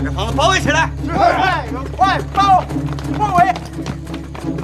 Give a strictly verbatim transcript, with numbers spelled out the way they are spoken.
把这房子包围起来。 是。